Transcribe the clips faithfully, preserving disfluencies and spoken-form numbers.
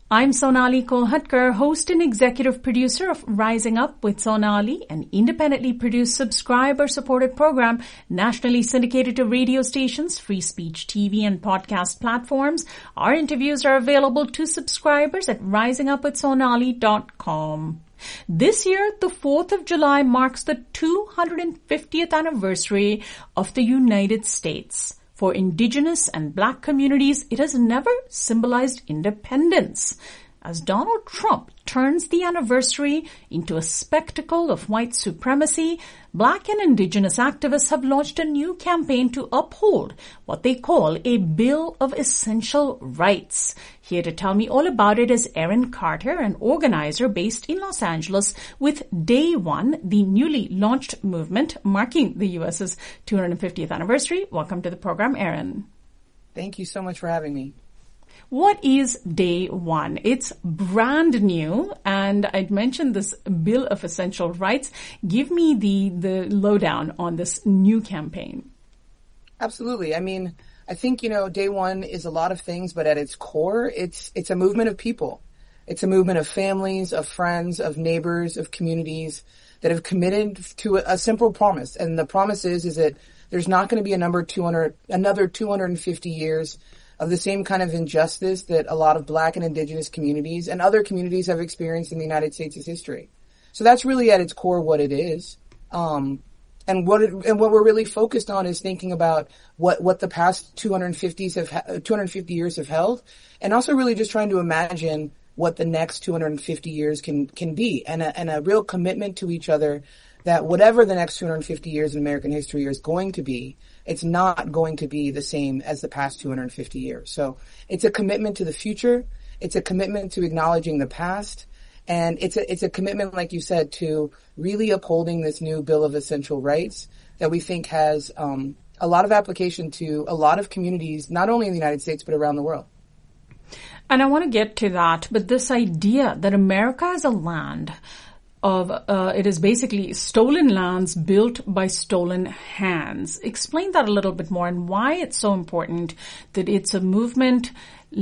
I'm Sonali Kolhatkar, host and executive producer of Rising Up with Sonali, an independently produced subscriber-supported program nationally syndicated to radio stations, free speech T V, and podcast platforms. Our interviews are available to subscribers at rising up with sonali dot com. This year, the fourth of July marks the two hundred fiftieth anniversary of the United States. For Indigenous and Black communities, it has never symbolized independence. As Donald Trump turns the anniversary into a spectacle of white supremacy, Black and Indigenous activists have launched a new campaign to uphold what they call a Bill of Essential Rights. Here to tell me all about it is Erin Carter, an organizer based in Los Angeles with Day One, the newly launched movement marking the U S's two hundred fiftieth anniversary. Welcome to the program, Erin. Thank you so much for having me. What is Day One? It's brand new, and I'd mentioned this Bill of Essential Rights. Give me the, the lowdown on this new campaign. Absolutely. I mean, I think, you know, Day One is a lot of things, but at its core, it's it's a movement of people. It's a movement of families, of friends, of neighbors, of communities that have committed to a, a simple promise. And the promise is, is that there's not going to be a number two hundred, another two hundred fifty years of the same kind of injustice that a lot of Black and Indigenous communities and other communities have experienced in the United States' history. So that's really at its core what it is. Um, and what it, and what we're really focused on is thinking about what, what the past two hundred fifties have, two hundred fifty years have held, and also really just trying to imagine what the next two hundred fifty years can, can be, and a, and a real commitment to each other that whatever the next two hundred fifty years in American history is going to be, it's not going to be the same as the past two hundred fifty years. So it's a commitment to the future. It's a commitment to acknowledging the past. And it's a, it's a commitment, like you said, to really upholding this new Bill of Essential Rights that we think has um, a lot of application to a lot of communities, not only in the United States, but around the world. And I want to get to that, but this idea that America is a land of, uh, it is basically stolen lands built by stolen hands. Explain that a little bit more and why it's so important that it's a movement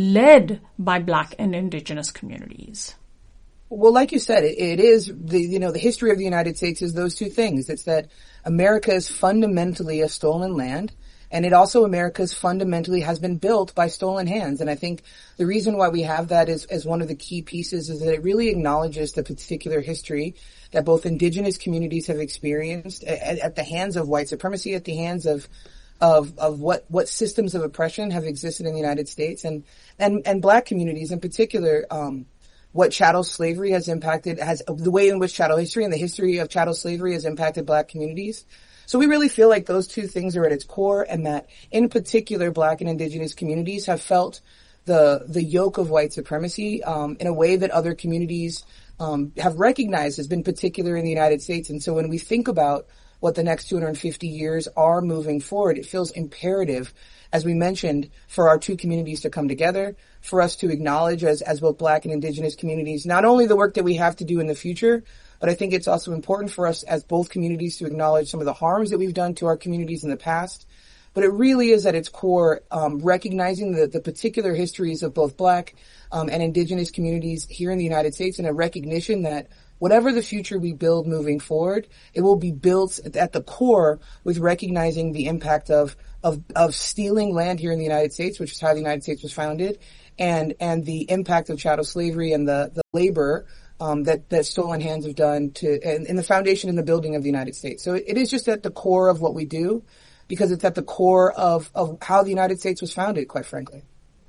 led by Black and Indigenous communities. Well, like you said, it, it is the, you know, the history of the United States is those two things. It's that America is fundamentally a stolen land. And it also, America's fundamentally has been built by stolen hands. And I think the reason why we have that is, as one of the key pieces is that it really acknowledges the particular history that both Indigenous communities have experienced at, at the hands of white supremacy, at the hands of, of, of what, what systems of oppression have existed in the United States, and, and, and Black communities in particular, um, what chattel slavery has impacted, has the way in which chattel history and the history of chattel slavery has impacted Black communities. So we really feel like those two things are at its core, and that in particular Black and Indigenous communities have felt the the yoke of white supremacy um, in a way that other communities um, have recognized has been particular in the United States. And so when we think about what the next two hundred fifty years are moving forward, it feels imperative, as we mentioned, for our two communities to come together, for us to acknowledge as, as both Black and Indigenous communities, not only the work that we have to do in the future, but I think it's also important for us as both communities to acknowledge some of the harms that we've done to our communities in the past. But it really is at its core um, recognizing the, the particular histories of both Black um, and Indigenous communities here in the United States, and a recognition that whatever the future we build moving forward, it will be built at the core with recognizing the impact of of of stealing land here in the United States, which is how the United States was founded, and and the impact of chattel slavery and the, the labor Um, that, that stolen hands have done to, and, and the foundation and the building of the United States. So it, it is just at the core of what we do, because it's at the core of, of how the United States was founded, quite frankly.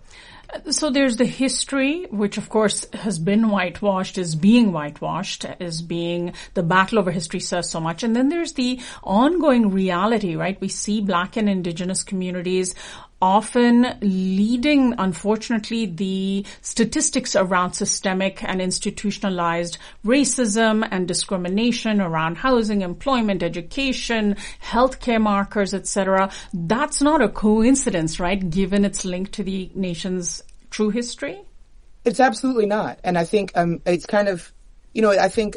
So there's the history, which of course has been whitewashed, is being whitewashed, is being, the battle over history says so much. And then there's the ongoing reality, right? We see Black and Indigenous communities often leading, unfortunately, the statistics around systemic and institutionalized racism and discrimination around housing, employment, education, healthcare markers, et cetera. That's not a coincidence, right, given its link to the nation's true history? It's absolutely not. And I think um, it's kind of, you know, I think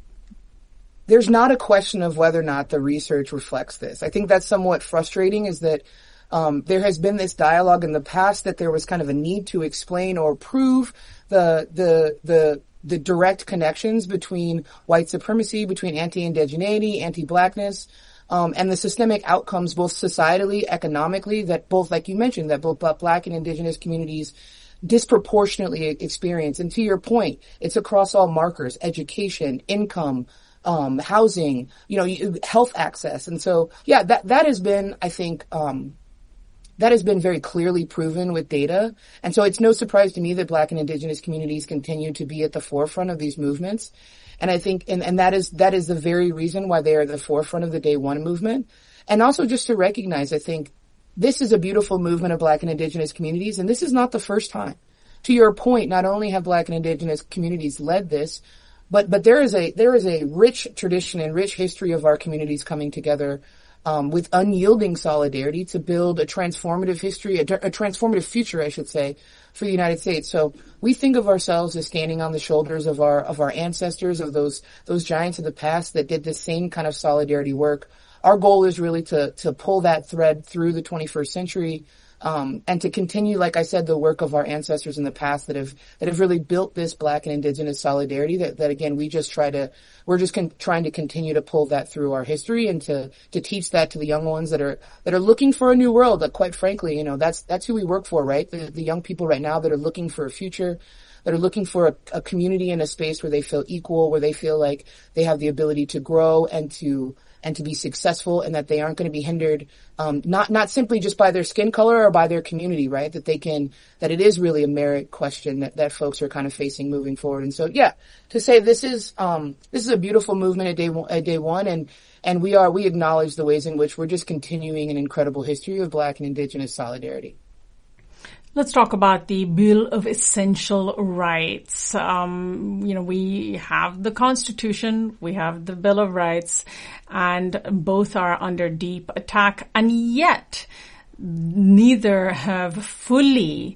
there's not a question of whether or not the research reflects this. I think that's somewhat frustrating, is that Um, there has been this dialogue in the past that there was kind of a need to explain or prove the, the, the, the direct connections between white supremacy, between anti-indigeneity, anti-blackness, um, and the systemic outcomes both societally, economically, that both, like you mentioned, that both black and indigenous communities disproportionately experience. And to your point, it's across all markers: education, income, um, housing, you know, health access. And so, yeah, that, that has been, I think, um, that has been very clearly proven with data. And so it's no surprise to me that Black and Indigenous communities continue to be at the forefront of these movements. And I think, and, and that is, that is the very reason why they are at the forefront of the Day One movement. And also just to recognize, I think this is a beautiful movement of Black and Indigenous communities, and this is not the first time. To your point, not only have Black and Indigenous communities led this, but, but there is a, there is a rich tradition and rich history of our communities coming together Um, with unyielding solidarity to build a transformative history, a, a transformative future, I should say, for the United States. So we think of ourselves as standing on the shoulders of our, of our ancestors, of those, those giants of the past that did the same kind of solidarity work. Our goal is really to, to pull that thread through the twenty-first century, um, and to continue, like I said, the work of our ancestors in the past that have, that have really built this Black and Indigenous solidarity that, that again, we just try to, we're just con- trying to continue to pull that through our history and to, to teach that to the young ones that are, that are looking for a new world. That quite frankly, you know, that's, that's who we work for, right? The, the young people right now that are looking for a future, that are looking for a, a community and a space where they feel equal, where they feel like they have the ability to grow and to, and to be successful, and that they aren't going to be hindered, um, not, not simply just by their skin color or by their community, right? That they can, that it is really a merit question that, that folks are kind of facing moving forward. And so, yeah, to say this is, um, this is a beautiful movement at day one, at day one, and, and we are, we acknowledge the ways in which we're just continuing an incredible history of Black and Indigenous solidarity. Let's talk about the Bill of Essential Rights. Um, you know, we have the Constitution, we have the Bill of Rights, and both are under deep attack, and yet neither have fully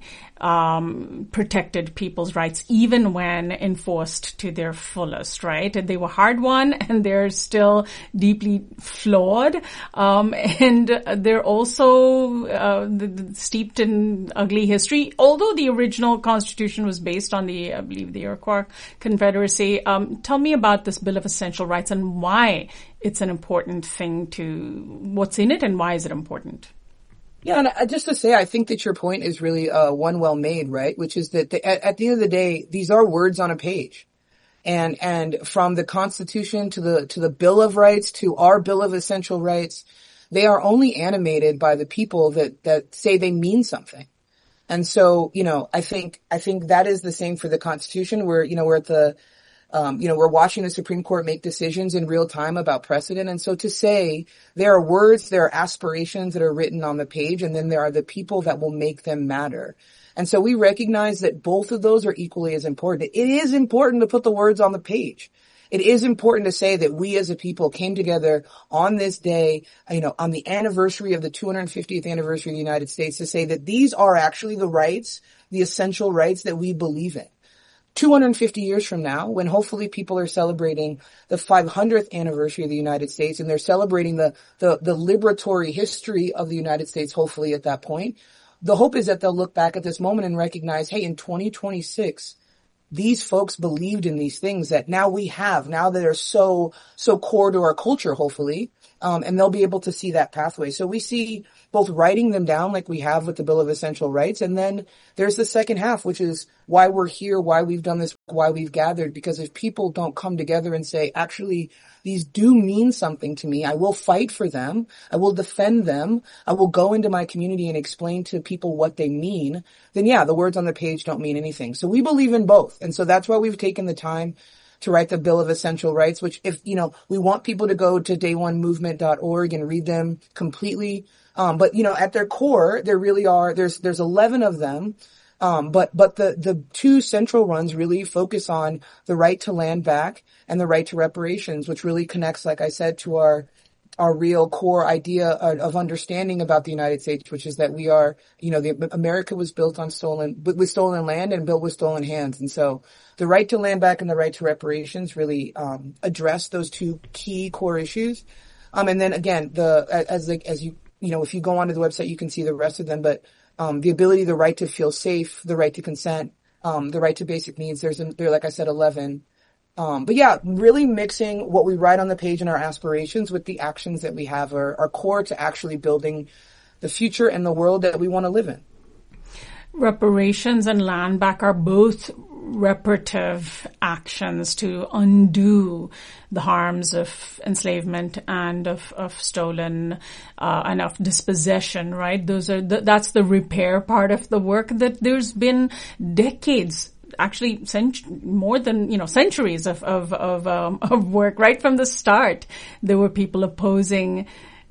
um protected people's rights, even when enforced to their fullest, right? They were hard won, and they're still deeply flawed, um and they're also uh, steeped in ugly history. Although the original Constitution was based on the, I believe, the Iroquois Confederacy. Um tell me about this Bill of Essential Rights and why it's an important thing to, what's in it and why is it important? Yeah, and just to say, I think that your point is really uh, one well made, right? Which is that the, at, at the end of the day, these are words on a page, and and from the Constitution to the to the Bill of Rights to our Bill of Essential Rights, they are only animated by the people that that say they mean something. And so, you know, I think I think that is the same for the Constitution. We're you know we're at the Um, you know, we're watching the Supreme Court make decisions in real time about precedent. And so to say there are words, there are aspirations that are written on the page, and then there are the people that will make them matter. And so we recognize that both of those are equally as important. It is important to put the words on the page. It is important to say that we as a people came together on this day, you know, on the anniversary of the two hundred fiftieth anniversary of the United States, to say that these are actually the rights, the essential rights that we believe in. two hundred fifty years from now, when hopefully people are celebrating the five hundredth anniversary of the United States, and they're celebrating the, the, the liberatory history of the United States, hopefully at that point, the hope is that they'll look back at this moment and recognize, hey, in twenty twenty-six, these folks believed in these things that now we have, now that are so, so core to our culture, hopefully, um, and they'll be able to see that pathway. So we see both writing them down like we have with the Bill of Essential Rights, and then there's the second half, which is why we're here, why we've done this, why we've gathered, because if people don't come together and say, actually, these do mean something to me, I will fight for them, I will defend them, I will go into my community and explain to people what they mean, then yeah, the words on the page don't mean anything. So we believe in both, and so that's why we've taken the time to write the Bill of Essential Rights, which if, you know, we want people to go to day one movement dot org and read them completely. Um, but, you know, at their core, there really are, there's, there's eleven of them. Um, but, but the, the two central ones really focus on the right to land back and the right to reparations, which really connects, like I said, to our, our real core idea of, of understanding about the United States, which is that we are, you know, the, America was built on stolen, with stolen land and built with stolen hands. And so the right to land back and the right to reparations really, um, address those two key core issues. Um, and then again, the, as, as you, you know, if you go onto the website, you can see the rest of them, but, um, the ability, the right to feel safe, the right to consent, um, the right to basic needs. There's, there, like I said, eleven. Um, but yeah, really mixing what we write on the page and our aspirations with the actions that we have are, are core to actually building the future and the world that we want to live in. Reparations and land back are both reparative actions to undo the harms of enslavement and of, of stolen uh, and of dispossession, right? Those are the, that's the repair part of the work that there's been decades, actually cent- more than, you know, centuries of, of, of, um, of work. Right from the start, there were people opposing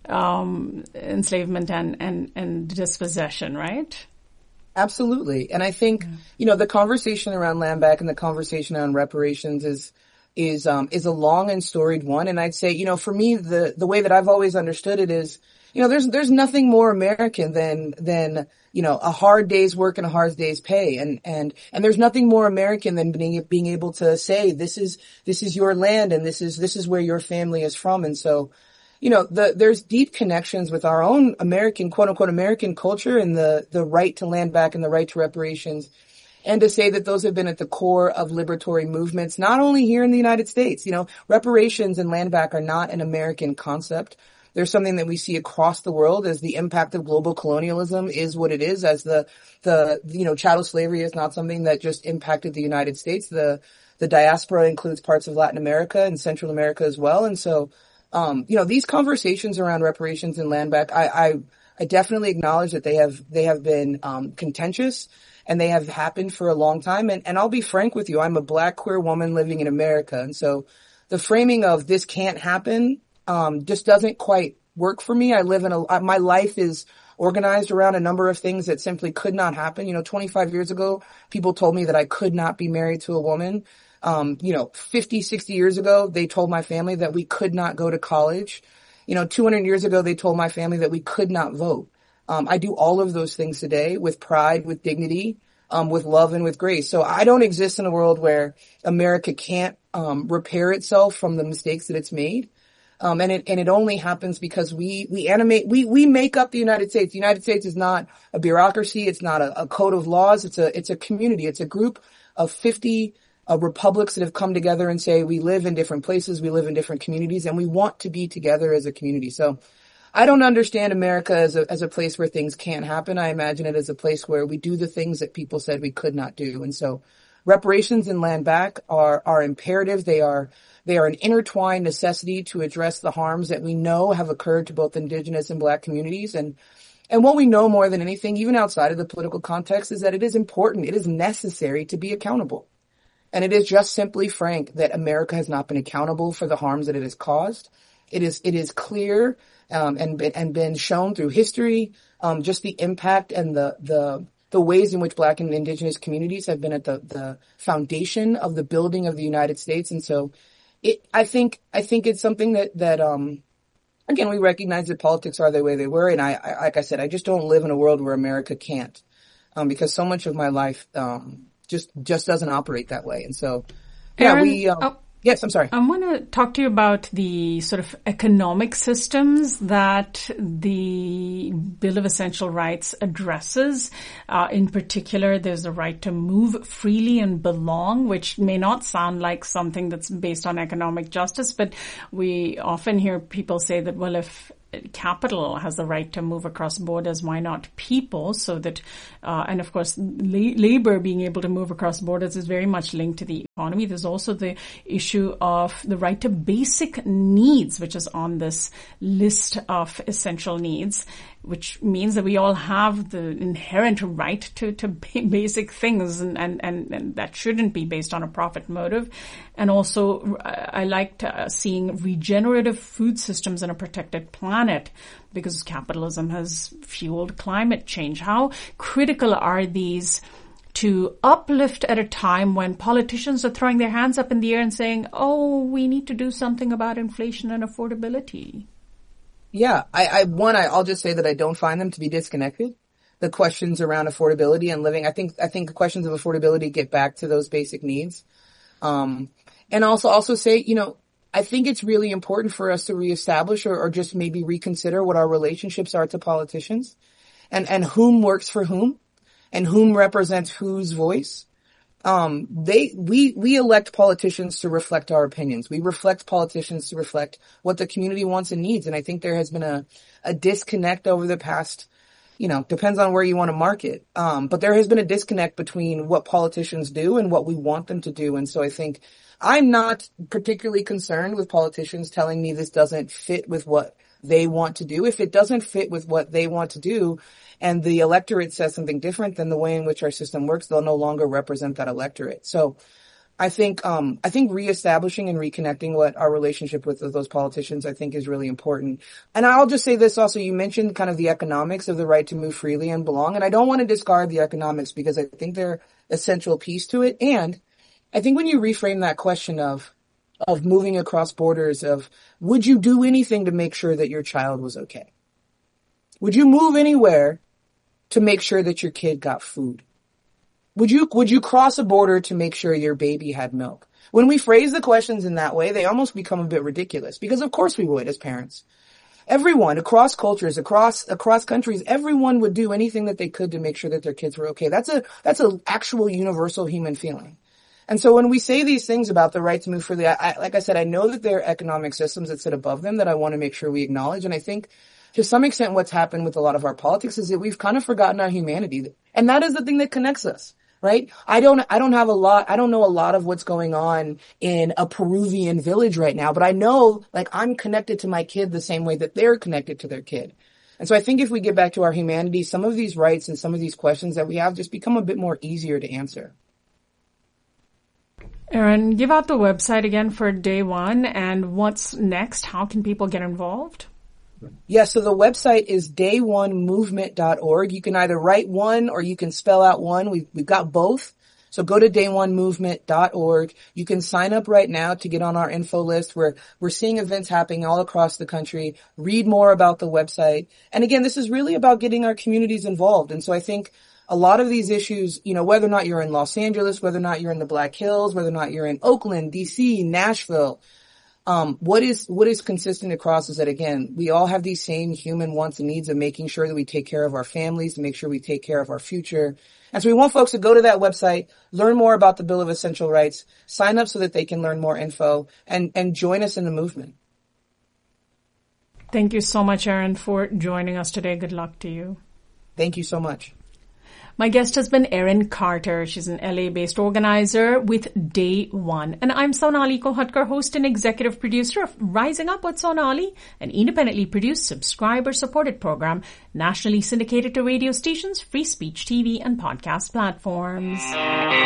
um, enslavement and, and, and dispossession, right? Absolutely. And I think, yeah. you know, the conversation around land back and the conversation on reparations is, is, um, is a long and storied one. And I'd say, you know, for me, the, the way that I've always understood it is, you know, there's, there's nothing more American than, than, you know, a hard day's work and a hard day's pay. And, and, and there's nothing more American than being, being able to say, this is, this is your land and this is, this is where your family is from. And so, you know, the, there's deep connections with our own American, quote unquote, American culture and the, the right to land back and the right to reparations. And to say that those have been at the core of liberatory movements, not only here in the United States. You know, reparations and land back are not an American concept. There's something that we see across the world as the impact of global colonialism is what it is, as the, the, you know, chattel slavery is not something that just impacted the United States. The, the diaspora includes parts of Latin America and Central America as well. And so, Um, you know, these conversations around reparations and land back, I, I, I definitely acknowledge that they have, they have been, um, contentious and they have happened for a long time. And, and I'll be frank with you. I'm a black queer woman living in America. And so the framing of this can't happen, um, just doesn't quite work for me. I live in a, my life is organized around a number of things that simply could not happen. You know, twenty-five years ago, people told me that I could not be married to a woman. Um, you know, fifty, sixty years ago, they told my family that we could not go to college. You know, two hundred years ago, they told my family that we could not vote. Um, I do all of those things today with pride, with dignity, um, with love and with grace. So I don't exist in a world where America can't, um, repair itself from the mistakes that it's made. Um, and it, and it only happens because we, we animate, we, we make up the United States. The United States is not a bureaucracy. It's not a, a code of laws. It's a, it's a community. It's a group of fifty Uh, republics that have come together and say we live in different places, we live in different communities, and we want to be together as a community. So I don't understand America as a, as a place where things can't happen. I imagine it as a place where we do the things that people said we could not do. And so reparations and land back are, are imperative. They are, they are an intertwined necessity to address the harms that we know have occurred to both indigenous and black communities. And And what we know more than anything, even outside of the political context, is that it is important, it is necessary to be accountable. And it is just simply frank that America has not been accountable for the harms that it has caused. It is, it is clear, um, and, and been shown through history, um, just the impact and the, the, the ways in which black and indigenous communities have been at the, the foundation of the building of the United States. And so it, I think, I think it's something that, that, um, again, we recognize that politics are the way they were. And I, I, like I said, I just don't live in a world where America can't, um, because so much of my life, um, just, just doesn't operate that way. And so, yeah, Aaron, we, um, oh, yes, I'm sorry. I want to talk to you about the sort of economic systems that the Bill of Essential Rights addresses. Uh, in particular, there's the right to move freely and belong, which may not sound like something that's based on economic justice, but we often hear people say that, well, if capital has the right to move across borders, why not people? So that, uh, and of course, la- labor being able to move across borders is very much linked to the economy. There's also the issue of the right to basic needs, which is on this list of essential needs, which means that we all have the inherent right to, to basic things, and, and, and, and that shouldn't be based on a profit motive. And also, I liked uh, seeing regenerative food systems in a protected planet, because capitalism has fueled climate change. How critical are these to uplift at a time when politicians are throwing their hands up in the air and saying, oh, we need to do something about inflation and affordability? Yeah, I, I, one, I, I'll just say that I don't find them to be disconnected. The questions around affordability and living, I think, I think the questions of affordability get back to those basic needs. Um, and also, also say, you know, I think it's really important for us to reestablish or, or just maybe reconsider what our relationships are to politicians and, and whom works for whom and whom represents whose voice. Um, they, we, we elect politicians to reflect our opinions. We reflect politicians to reflect what the community wants and needs. And I think there has been a, a disconnect over the past, you know, depends on where you want to mark it. Um, but there has been a disconnect between what politicians do and what we want them to do. And so I think I'm not particularly concerned with politicians telling me this doesn't fit with what they want to do. If it doesn't fit with what they want to do and the electorate says something different than the way in which our system works, they'll no longer represent that electorate. So I think, um, I think reestablishing and reconnecting what our relationship with those politicians, I think is really important. And I'll just say this also, you mentioned kind of the economics of the right to move freely and belong. And I don't want to discard the economics because I think they're an essential piece to it. And I think when you reframe that question of, of moving across borders of, would you do anything to make sure that your child was okay? Would you move anywhere to make sure that your kid got food? Would you, would you cross a border to make sure your baby had milk? When we phrase the questions in that way, they almost become a bit ridiculous because of course we would as parents. Everyone across cultures, across, across countries, everyone would do anything that they could to make sure that their kids were okay. That's a, that's an actual universal human feeling. And so when we say these things about the right to move freely, I, I, like I said, I know that there are economic systems that sit above them that I want to make sure we acknowledge. And I think to some extent what's happened with a lot of our politics is that we've kind of forgotten our humanity. And that is the thing that connects us, right? I don't, I don't have a lot, I don't know a lot of what's going on in a Peruvian village right now, but I know like I'm connected to my kid the same way that they're connected to their kid. And so I think if we get back to our humanity, some of these rights and some of these questions that we have just become a bit more easier to answer. Aaron, give out the website again for day one and what's next. How can people get involved? Yeah, so the website is day one movement dot org. You can either write one or you can spell out one. We've, we've got both. So go to day one movement dot org. You can sign up right now to get on our info list where we're seeing events happening all across the country. Read more about the website. And again, this is really about getting our communities involved. And so I think a lot of these issues, you know, whether or not you're in Los Angeles, whether or not you're in the Black Hills, whether or not you're in Oakland, D C, Nashville, um, what is, what is consistent across is that, again, we all have these same human wants and needs of making sure that we take care of our families, to make sure we take care of our future. And so we want folks to go to that website, learn more about the Bill of Essential Rights, sign up so that they can learn more info and, and join us in the movement. Thank you so much, Aaron, for joining us today. Good luck to you. Thank you so much. My guest has been Erin Carter. She's an L A-based organizer with Day One. And I'm Sonali Kolhatkar, host and executive producer of Rising Up with Sonali, an independently produced, subscriber-supported program, nationally syndicated to radio stations, free speech T V, and podcast platforms.